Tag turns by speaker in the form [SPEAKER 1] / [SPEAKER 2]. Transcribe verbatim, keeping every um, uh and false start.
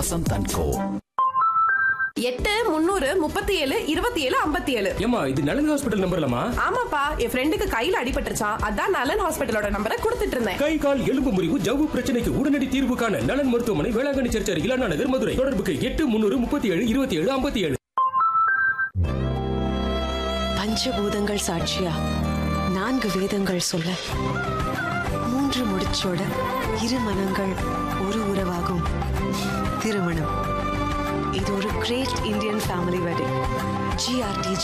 [SPEAKER 1] Vasanth and கோ.
[SPEAKER 2] எட்டு முன்னூறு முப்பத்தி ஏழு இருபத்தி ஏழு ஐம்பத்தி ஏழு.
[SPEAKER 3] ஏமா இது நலன் ஹாஸ்பிட்டல் நம்பர்லமா?
[SPEAKER 2] ஆமாப்பா, என் ஃப்ரெண்டுக்கு கையில அடிபட்டுருச்சான், அதான் நலன் ஹாஸ்பிட்டலோட நம்பரை கொடுத்துட்டு இருந்தேன்.
[SPEAKER 3] கை கால் எலும்பு முறிவு ஜவ்வு பிரச்சனைக்கு உடனடி தீர்வு காண நலன் மருத்துவமனை, வேளாங்கண்ணி சர்ச் அருகில் அண்ணா நகர், மதுரை. தொடர்புக்கு எட்டு முன்னூறு முப்பத்தி ஏழு இருபத்தி ஏழு ஐம்பத்தி ஏழு.
[SPEAKER 4] பஞ்சபூதங்கள் சாட்சியா நான்கு வேதங்கள் சொல்ல மூன்று முடிச்சோட இரு மனங்கள் ஒரு உறவாகும் திருமணம். இது ஒரு great Indian family wedding. GRT